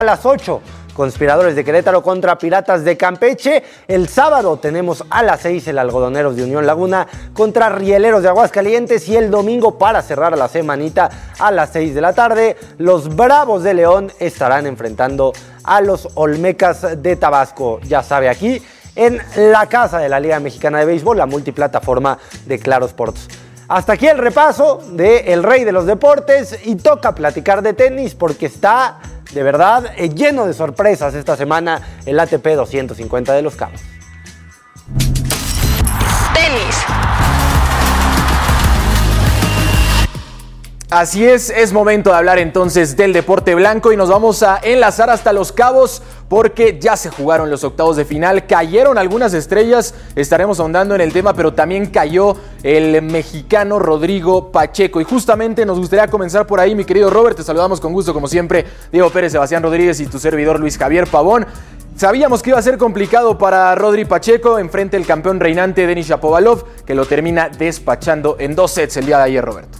A las 8, Conspiradores de Querétaro contra Piratas de Campeche. El sábado tenemos a las 6 el Algodoneros de Unión Laguna contra Rieleros de Aguascalientes. Y el domingo, para cerrar la semanita, a las 6 de la tarde, los Bravos de León estarán enfrentando a los Olmecas de Tabasco. Ya sabe, aquí en la casa de la Liga Mexicana de Béisbol, la multiplataforma de Claro Sports. Hasta aquí el repaso de El Rey de los Deportes y toca platicar de tenis porque está de verdad lleno de sorpresas esta semana el ATP 250 de Los Cabos. Tenis. Así es momento de hablar entonces del deporte blanco y nos vamos a enlazar hasta Los Cabos porque ya se jugaron los octavos de final, cayeron algunas estrellas, estaremos ahondando en el tema, pero también cayó el mexicano Rodrigo Pacheco y justamente nos gustaría comenzar por ahí, mi querido Robert, te saludamos con gusto como siempre, Diego Pérez, Sebastián Rodríguez y tu servidor Luis Javier Pavón. Sabíamos que iba a ser complicado para Rodri Pacheco, enfrente el campeón reinante Denis Shapovalov, que lo termina despachando en 2 sets el día de ayer, Roberto.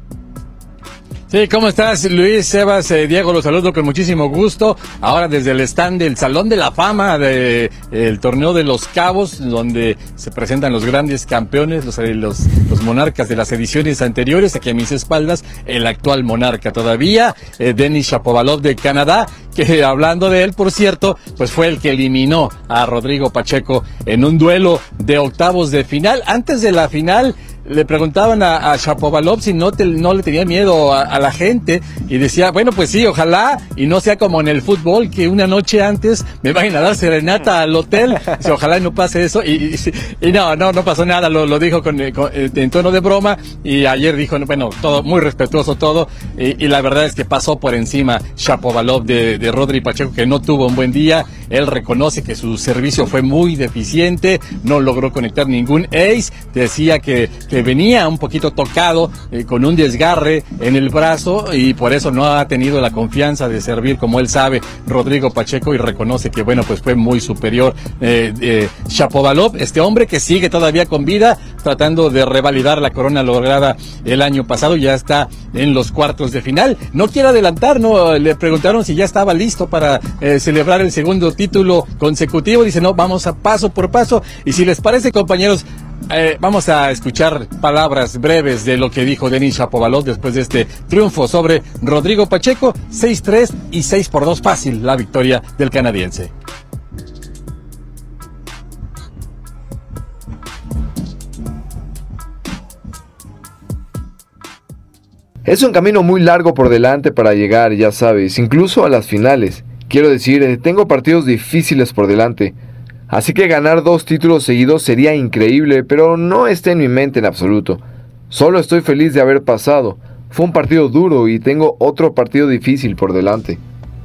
Sí, ¿cómo estás, Luis, Sebas, Diego? Los saludo con muchísimo gusto. Ahora desde el stand del Salón de la Fama del torneo de Los Cabos, donde se presentan los grandes campeones, los monarcas de las ediciones anteriores. Aquí a mis espaldas, el actual monarca todavía, Denis Shapovalov de Canadá, que hablando de él, por cierto, pues fue el que eliminó a Rodrigo Pacheco en un duelo de octavos de final. Antes de la final, le preguntaban a Shapovalov si no le tenía miedo a la gente y decía, bueno, pues sí, ojalá y no sea como en el fútbol que una noche antes me vayan a dar serenata al hotel, dice, ojalá no pase eso y no pasó nada, lo dijo en tono de broma y ayer dijo, bueno, todo muy respetuoso todo y la verdad es que pasó por encima Shapovalov de Rodri Pacheco, que no tuvo un buen día. Él reconoce que su servicio fue muy deficiente, no logró conectar ningún ace, decía que venía un poquito tocado, con un desgarre en el brazo y por eso no ha tenido la confianza de servir como él sabe Rodrigo Pacheco y reconoce que bueno, pues fue muy superior Shapovalov, este hombre que sigue todavía con vida, tratando de revalidar la corona lograda el año pasado, ya está en los cuartos de final, no quiere adelantar, no le preguntaron si ya estaba listo para celebrar el segundo título consecutivo, dice no, vamos a paso por paso y si les parece, compañeros, vamos a escuchar palabras breves de lo que dijo Denis Shapovalov después de este triunfo sobre Rodrigo Pacheco, 6-3 y 6-2 fácil la victoria del canadiense. Es un camino muy largo por delante para llegar, ya sabes, incluso a las finales. Quiero decir, tengo partidos difíciles por delante. Así que ganar 2 títulos seguidos sería increíble, pero no está en mi mente en absoluto. Solo estoy feliz de haber pasado. Fue un partido duro y tengo otro partido difícil por delante.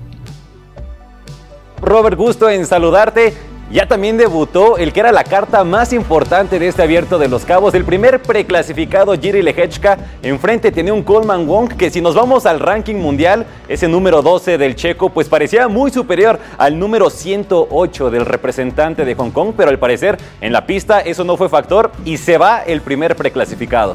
Robert, gusto en saludarte. Ya también debutó el que era la carta más importante de este abierto de Los Cabos, el primer preclasificado Jiří Lehečka. Enfrente tenía un Coleman Wong que, si nos vamos al ranking mundial, ese número 12 del checo, pues parecía muy superior al número 108 del representante de Hong Kong, pero al parecer en la pista eso no fue factor y se va el primer preclasificado.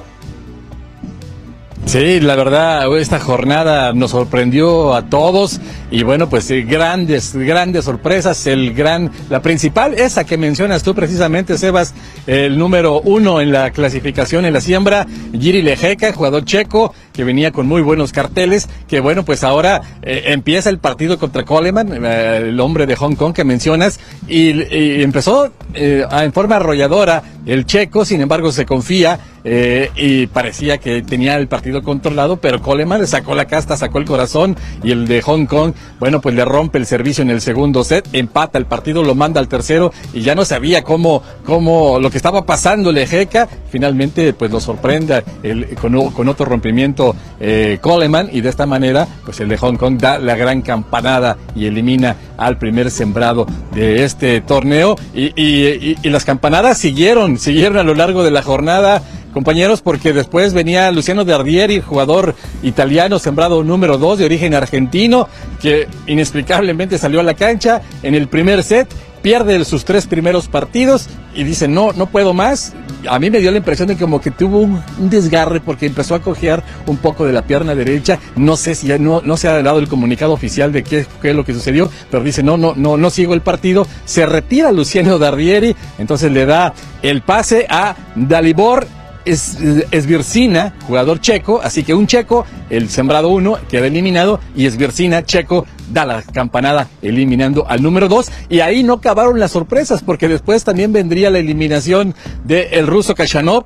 Sí, la verdad, esta jornada nos sorprendió a todos y bueno, pues grandes sorpresas. La principal, esa que mencionas tú precisamente, Sebas, el número 1 en la clasificación en la siembra, Jiří Lehečka, jugador checo, que venía con muy buenos carteles, que bueno, pues ahora empieza el partido contra Coleman, el hombre de Hong Kong que mencionas, y empezó en forma arrolladora el checo, sin embargo se confía, y parecía que tenía el partido controlado, pero Coleman le sacó la casta, sacó el corazón, y el de Hong Kong, bueno, pues le rompe el servicio en el segundo set, empata el partido, lo manda al tercero, y ya no sabía cómo lo que estaba pasando Lehečka, finalmente pues lo sorprende con otro rompimiento Coleman, y de esta manera pues el de Hong Kong da la gran campanada y elimina al primer sembrado de este torneo, y las campanadas siguieron a lo largo de la jornada, compañeros, porque después venía Luciano Dardieri, jugador italiano, sembrado número 2 de origen argentino, que inexplicablemente salió a la cancha en el primer set, pierde sus 3 primeros partidos y dice, no puedo más. A mí me dio la impresión de que como que tuvo un desgarre porque empezó a cojear un poco de la pierna derecha. No sé si no se ha dado el comunicado oficial de qué es lo que sucedió, pero dice, no sigo el partido. Se retira Luciano Dardieri, entonces le da el pase a Dalibor Svircina, jugador checo, así que un checo, el sembrado 1, queda eliminado, y Svircina, checo, da la campanada eliminando al número 2, y ahí no acabaron las sorpresas, porque después también vendría la eliminación del ruso Khachanov,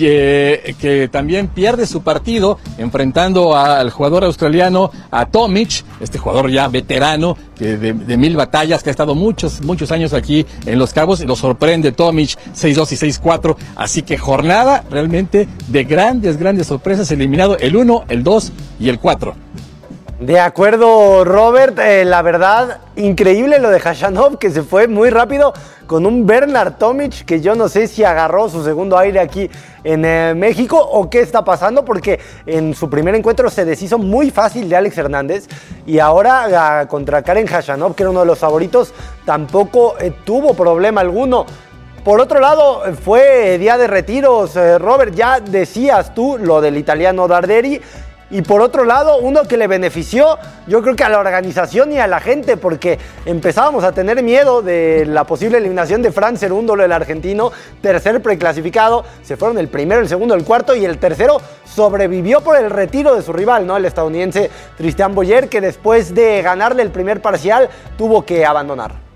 que también pierde su partido enfrentando al jugador australiano, a Tomic, este jugador ya veterano, que de 1000 batallas, que ha estado muchos años aquí en Los Cabos, y lo sorprende Tomic, 6-2 y 6-4, así que jornada realmente de grandes sorpresas, eliminado el 1, el 2 y el 4. De acuerdo, Robert, la verdad, increíble lo de Khachanov, que se fue muy rápido con un Bernard Tomic, que yo no sé si agarró su segundo aire aquí en México o qué está pasando, porque en su primer encuentro se deshizo muy fácil de Alex Hernández, y ahora contra Karen Khachanov, que era uno de los favoritos, tampoco tuvo problema alguno. Por otro lado, fue día de retiros, Robert, ya decías tú lo del italiano Dardieri. Y por otro lado, uno que le benefició, yo creo que a la organización y a la gente, porque empezábamos a tener miedo de la posible eliminación de Fran Cerúndolo, el argentino, tercer preclasificado. Se fueron el primero, el segundo, el cuarto, y el tercero sobrevivió por el retiro de su rival, ¿no? El estadounidense Tristan Boyer, que después de ganarle el primer parcial tuvo que abandonar.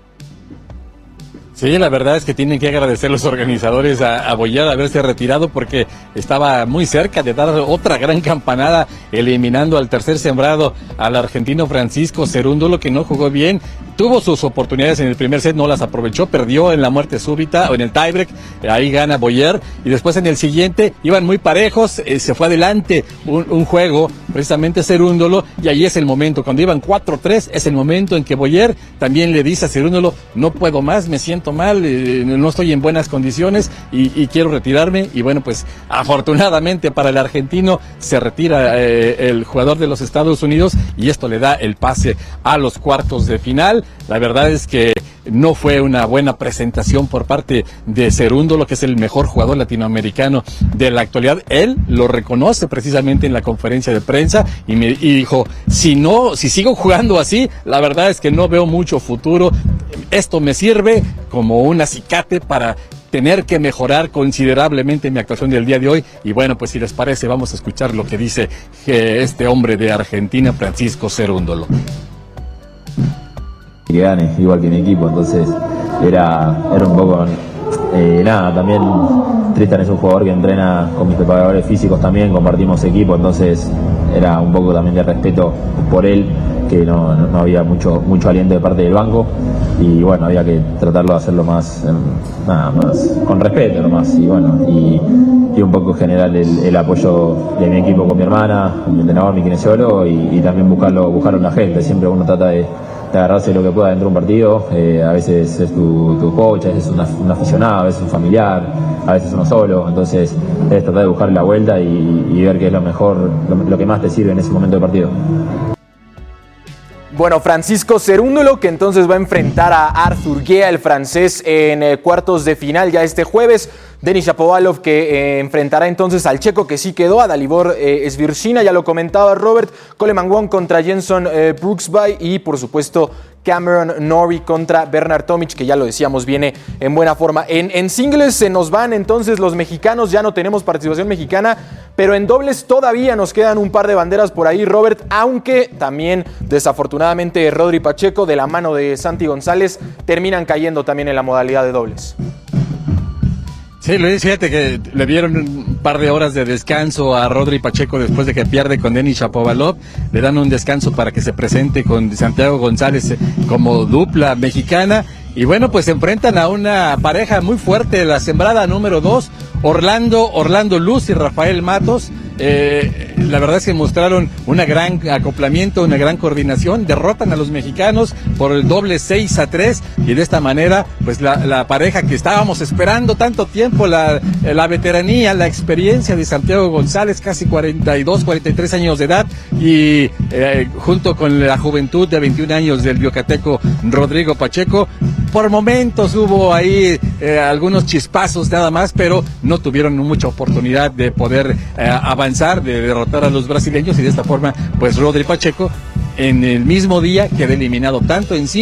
Sí, la verdad es que tienen que agradecer los organizadores a Boyer haberse retirado, porque estaba muy cerca de dar otra gran campanada eliminando al tercer sembrado, al argentino Francisco Cerúndolo, que no jugó bien. Tuvo sus oportunidades en el primer set, no las aprovechó, perdió en la muerte súbita o en el tiebreak, ahí gana Boyer, y después en el siguiente iban muy parejos, se fue adelante un juego, precisamente Cerúndolo, y ahí es el momento, cuando iban 4-3, es el momento en que Boyer también le dice a Cerúndolo, no puedo más, me siento mal, no estoy en buenas condiciones y quiero retirarme. Y bueno, pues afortunadamente para el argentino se retira el jugador de los Estados Unidos, y esto le da el pase a los cuartos de final. La verdad es que no fue una buena presentación por parte de Cerúndolo, que es el mejor jugador latinoamericano de la actualidad. Él lo reconoce precisamente en la conferencia de prensa y dijo, si sigo jugando así, la verdad es que no veo mucho futuro. Esto me sirve como un acicate para tener que mejorar considerablemente mi actuación del día de hoy. Y bueno, pues si les parece, vamos a escuchar lo que dice este hombre de Argentina, Francisco Cerúndolo. Que gane, igual que mi equipo, entonces era un poco también Tristan es un jugador que entrena con mis preparadores físicos también, compartimos equipo, entonces era un poco también de respeto por él, que no había mucho aliento de parte del banco, y bueno, había que tratarlo de hacerlo más con respeto nomás, y bueno, y un poco generar el apoyo de mi equipo con mi hermana, mi entrenador, mi kinesiólogo, y también buscarlo en la gente. Siempre uno trata de agarrarse lo que pueda dentro de un partido, a veces es tu coach, a veces es un aficionado, a veces un familiar, a veces uno solo, entonces es tratar de buscarle la vuelta y ver qué es lo mejor, lo que más te sirve en ese momento del partido. Bueno, Francisco Cerúndolo, que entonces va a enfrentar a Arthur Guea, el francés, en cuartos de final ya este jueves. Denis Shapovalov, que enfrentará entonces al checo que sí quedó, a Dalibor Svircina, ya lo comentaba Robert. Coleman Wong contra Jenson Brooksby, y por supuesto Cameron Norrie contra Bernard Tomic, que ya lo decíamos, viene en buena forma. En singles se nos van entonces los mexicanos, ya no tenemos participación mexicana, pero en dobles todavía nos quedan un par de banderas por ahí, Robert, aunque también desafortunadamente Rodri Pacheco, de la mano de Santi González, terminan cayendo también en la modalidad de dobles. Sí, Luis, fíjate que le dieron un par de horas de descanso a Rodri Pacheco después de que pierde con Denis Shapovalov. Le dan un descanso para que se presente con Santiago González como dupla mexicana. Y bueno, pues se enfrentan a una pareja muy fuerte, la sembrada número 2, Orlando Luz y Rafael Matos. La verdad es que mostraron un gran acoplamiento, una gran coordinación, derrotan a los mexicanos por el doble 6-3, y de esta manera pues la pareja que estábamos esperando tanto tiempo, la veteranía, la experiencia de Santiago González, casi 42, 43 años de edad, y junto con la juventud de 21 años del yucateco Rodrigo Pacheco, por momentos hubo ahí algunos chispazos nada más, pero no tuvieron mucha oportunidad de poder avanzar, de derrotar a los brasileños, y de esta forma, pues Rodri Pacheco en el mismo día quedó eliminado tanto en sí